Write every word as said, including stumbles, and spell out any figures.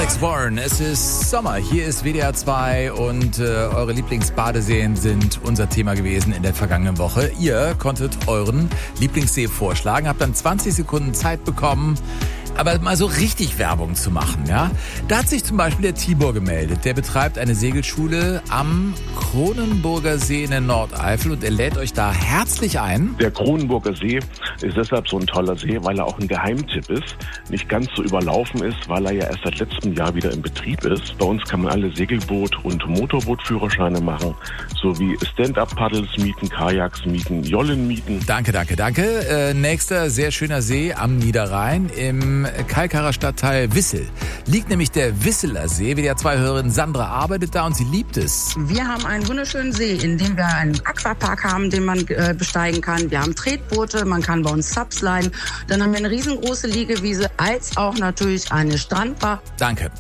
Alex Warren, es ist Sommer, hier ist W D R zwei und äh, eure Lieblingsbadeseen sind unser Thema gewesen in der vergangenen Woche. Ihr konntet euren Lieblingssee vorschlagen, habt dann zwanzig Sekunden Zeit bekommen, aber mal so richtig Werbung zu machen, ja? Da hat sich zum Beispiel der Tibor gemeldet. Der betreibt eine Segelschule am Kronenburger See in der Nordeifel und er lädt euch da herzlich ein. Der Kronenburger See ist deshalb so ein toller See, weil er auch ein Geheimtipp ist, nicht ganz so überlaufen ist, weil er ja erst seit letztem Jahr wieder in Betrieb ist. Bei uns kann man alle Segelboot- und Motorbootführerscheine machen, sowie Stand-Up-Paddles mieten, Kajaks mieten, Jollen mieten. Danke, danke, danke. Äh, nächster sehr schöner See am Niederrhein im Kalkarer Stadtteil Wissel. Liegt nämlich der Wisseler See. W D R zwei-Hörerin Sandra arbeitet da und sie liebt es. Wir haben einen wunderschönen See, in dem wir einen Aquapark haben, den man äh, besteigen kann. Wir haben Tretboote, man kann bei uns Subs leihen. Dann haben wir eine riesengroße Liegewiese, als auch natürlich eine Strandbar. Danke.